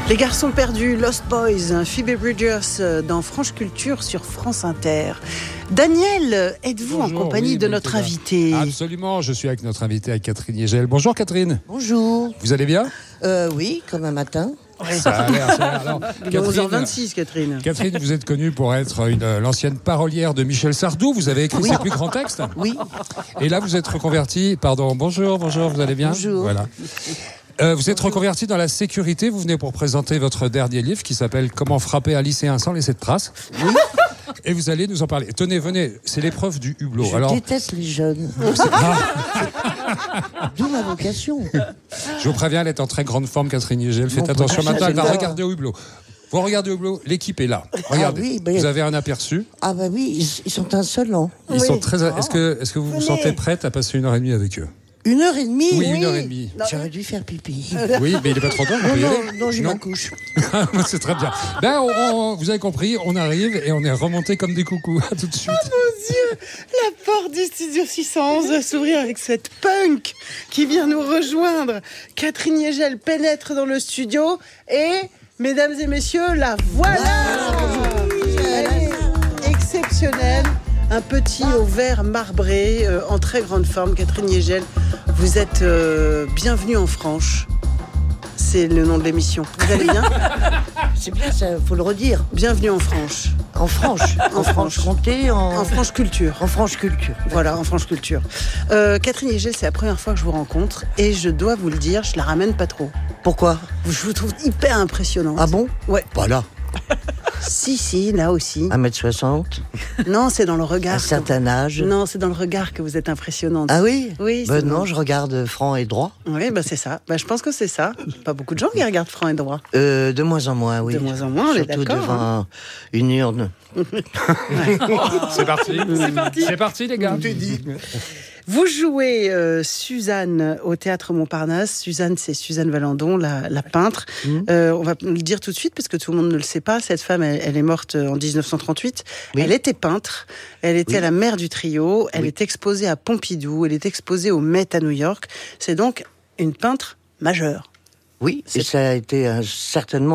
Les garçons perdus, Lost Boys, Phoebe Bridgers dans France Culture sur France Inter. Daniel, êtes-vous en compagnie de notre invité ? Absolument, je suis avec notre invité, avec Catherine Yegel. Bonjour Catherine. Bonjour. Vous allez bien ? Oui, comme un matin. Ça a l'air. Alors, il est 11h26, Catherine. Catherine, vous êtes connue pour être l'ancienne parolière de Michel Sardou. Vous avez écrit ses plus grands textes. Oui. Et là, vous êtes reconvertie. Bonjour, vous allez bien ? Bonjour. Voilà. Vous êtes reconverti dans la sécurité. Vous venez pour présenter votre dernier livre qui s'appelle Comment frapper un lycéen sans laisser de traces. Oui. Et vous allez nous en parler. Tenez, venez, c'est l'épreuve du hublot. Je déteste les jeunes. D'où ma vocation. Je vous préviens, elle est en très grande forme, Catherine Yegel. Faites attention maintenant, elle va regarder au hublot. Vous regardez au hublot, l'équipe est là. Regardez, vous avez un aperçu. Ah bah oui, ils sont insolents. Ils sont très. Est-ce que vous vous sentez prête à passer 1h30 avec eux ? 1h30 Oui, 1h30. J'aurais dû faire pipi. Oui, mais il n'est pas trop tard. Non, j'ai ma couche. C'est très bien. Vous avez compris, on arrive et on est remonté comme des coucous. À tout de suite. Oh mon Dieu, la porte du studio 611 va s'ouvrir avec cette punk qui vient nous rejoindre. Catherine Yegel pénètre dans le studio et, mesdames et messieurs, la voilà. Elle est exceptionnelle. Un petit au vert marbré, en très grande forme. Catherine Yegel, vous êtes bienvenue en Franche. C'est le nom de l'émission. Vous allez bien ? C'est bien, ça, faut le redire. Bienvenue en Franche. En Franche. En Franche-Comté. En Franche Culture. En Franche Culture. Voilà, en Franche Culture. Catherine Yegel, c'est la première fois que je vous rencontre. Et je dois vous le dire, je la ramène pas trop. Pourquoi ? Je vous trouve hyper impressionnante. Ah bon ? Ouais. Voilà. Si, là aussi. 1m60. Non, c'est dans le regard. Un certain âge. Non, c'est dans le regard que vous êtes impressionnante. Ah oui ? Oui. Non, je regarde franc et droit. Oui, c'est ça. Je pense que c'est ça. Pas beaucoup de gens qui regardent franc et droit. De moins en moins, oui. De moins en moins, on est Surtout d'accord. devant une urne. C'est parti, les gars. Tout est dit. Vous jouez Suzanne au Théâtre Montparnasse. Suzanne, c'est Suzanne Valandon, la peintre. On va le dire tout de suite parce que tout le monde ne le sait pas. Cette femme, elle est morte en 1938. Oui. Elle était peintre. Elle était la mère du trio. Elle est exposée à Pompidou. Elle est exposée au Met à New York. C'est donc une peintre majeure. Oui, et ça a été certainement